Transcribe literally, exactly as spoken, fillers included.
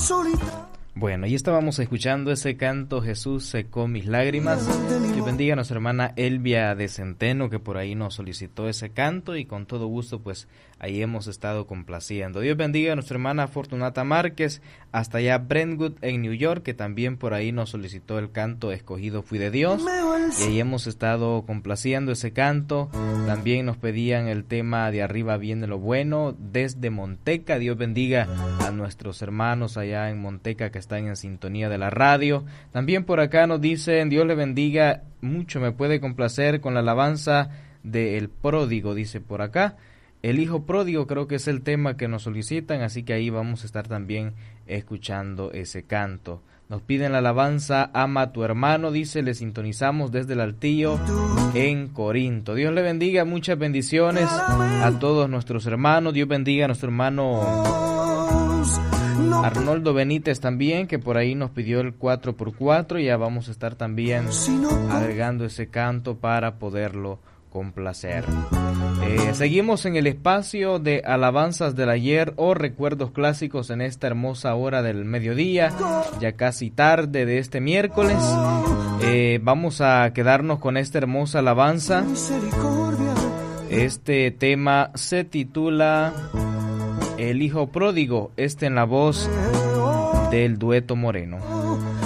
Bueno, y estábamos escuchando ese canto Jesús secó mis lágrimas. Que bendiga a nuestra hermana Elvia de Centeno, que por ahí nos solicitó ese canto, y con todo gusto pues ahí hemos estado complaciendo. Dios bendiga a nuestra hermana Fortunata Márquez hasta allá Brentwood en New York, que también por ahí nos solicitó el canto Escogido fui de Dios, y ahí hemos estado complaciendo ese canto. También nos pedían el tema De arriba viene lo bueno desde Monteca. Dios bendiga a nuestros hermanos allá en Monteca que están en sintonía de la radio. También por acá nos dicen: Dios le bendiga mucho, me puede complacer con la alabanza de El Pródigo, dice por acá. El Hijo Pródigo creo que es el tema que nos solicitan, así que ahí vamos a estar también escuchando ese canto. Nos piden la alabanza Ama a tu hermano, dice, le sintonizamos desde el Altillo en Corinto. Dios le bendiga, muchas bendiciones a todos nuestros hermanos. Dios bendiga a nuestro hermano Arnoldo Benítez también, que por ahí nos pidió el cuatro por cuatro. Ya vamos a estar también agregando ese canto para poderlo complacer. Eh, seguimos en el espacio de alabanzas del ayer o recuerdos clásicos en esta hermosa hora del mediodía, ya casi tarde de este miércoles. Eh, vamos a quedarnos con esta hermosa alabanza. Este tema se titula El Hijo Pródigo, este en la voz del Dueto Moreno.